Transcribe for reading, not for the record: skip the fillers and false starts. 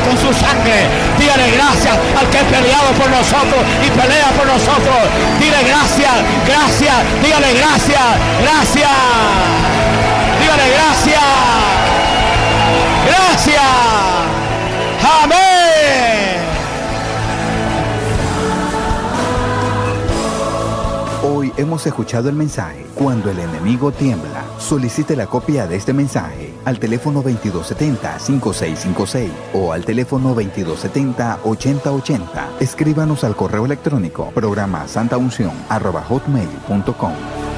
con su sangre. Dígale gracias al que ha peleado por nosotros y pelea por nosotros. Dile gracias, gracias, dígale gracias, gracias. Dígale gracias, gracias. Amén. Hoy hemos escuchado el mensaje Cuando el enemigo tiembla. Solicite la copia de este mensaje al teléfono 2270-5656 o al teléfono 2270-8080. Escríbanos al correo electrónico programa santaunción@hotmail.com.